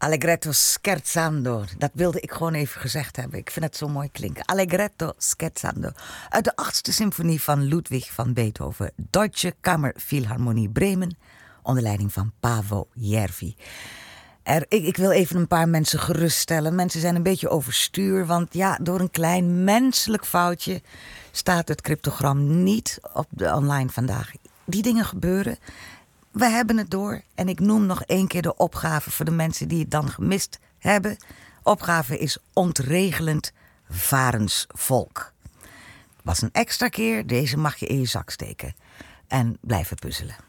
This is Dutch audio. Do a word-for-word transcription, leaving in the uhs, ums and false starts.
Allegretto scherzando. Dat wilde ik gewoon even gezegd hebben. Ik vind het zo mooi klinken. Allegretto scherzando. Uit de achtste symfonie van Ludwig van Beethoven. Deutsche Kammerphilharmonie Bremen. Onder leiding van Paavo Järvi. Er, ik, ik wil even een paar mensen geruststellen. Mensen zijn een beetje overstuur. Want ja, door een klein menselijk foutje staat het cryptogram niet op de online vandaag. Die dingen gebeuren. We hebben het door. En ik noem nog één keer de opgave voor de mensen die het dan gemist hebben. Opgave is ontregelend varensvolk. Was een extra keer. Deze mag je in je zak steken. En blijven puzzelen.